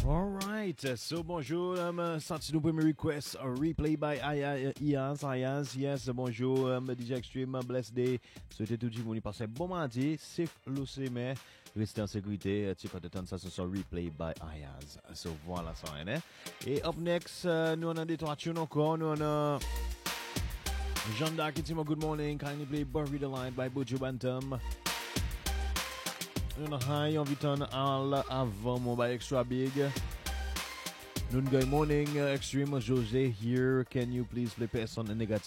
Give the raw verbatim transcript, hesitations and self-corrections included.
Alright, so bonjour, um, senti nou premier request, a replay by Iaz, Iaz, yes, bonjour, um, D J Extreme, blessed day, souhaitez tout le monde passe bon mardi, safe l'océan, mais restez en sécurité, tu peux t'attendre ça sur son replay by Iaz, so voilà ça, hein, et up next, uh, nous on a des trois tunes encore, nous on a Jean d'Arc et Timo, good morning, kindly play Bury the Line by Buju Bantam. Nous high on return all avant mon by extra big. Good morning, uh, Extreme Jose here. Can you please play Person Negative?